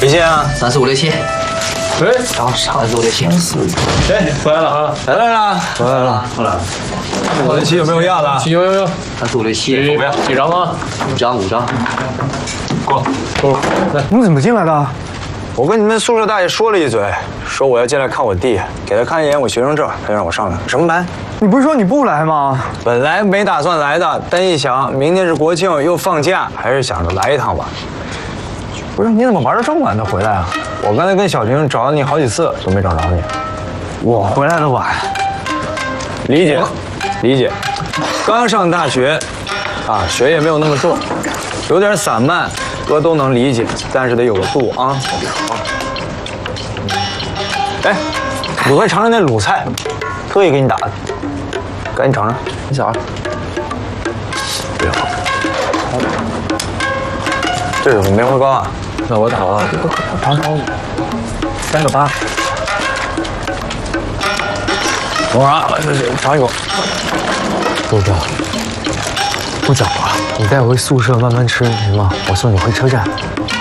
几钱啊 ？3567。 哎， 然后3567。 哎，回来了啊！回来了。3567有没有要的？ 有。 3567。 几张啊 ？5张。 过。 来，你们怎么进来的？我跟你们宿舍大爷说了一嘴，说我要进来看我弟，给他看一眼我学生证，他就让我上来。什么班？ 你不是说你不来吗？ 本来没打算来的，但一想明天是国庆又放假，还是想着来一趟吧。不是，你怎么玩到这么晚才回来啊？我刚才跟小婷找了你好几次都没找着你。 我回来的晚， 理解。刚上大学，啊，学业没有那么重，有点散漫，哥都能理解，但是得有个度啊。哎，你快尝尝那卤菜，特意给你打的，赶紧尝尝。 你小。 不要。这是梅花糕啊。 那我打了。3个8。 等会儿啊，尝一口。 豆哥，不早了，你带回宿舍慢慢吃行吗？我送你回车站。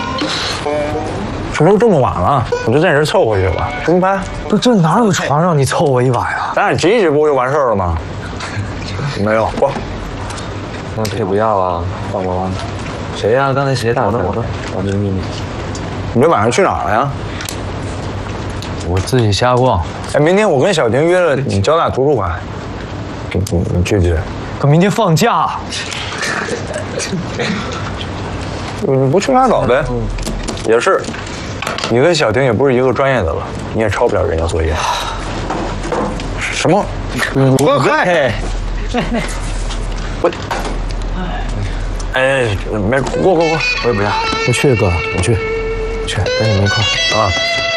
这都这么晚了，我就在你这凑合去吧。什么班？ 这哪有床让你凑合一晚呀？ 咱俩挤一挤不就完事儿了吗？没有，过。 那可以不要啊，忘。谁呀？刚才谁打的？我这是秘密。 你这晚上去哪儿了呀？ 我自己瞎逛。 哎，明天我跟小婷约了你交大图书馆，你去不去？ 可明天放假。 你不去拉倒呗。也是，你跟小婷也不是一个专业的了，你也抄不了人家作业。什么？我嗨！我。哎，没过，我也不要。 我去哥，我去，跟你们一块啊。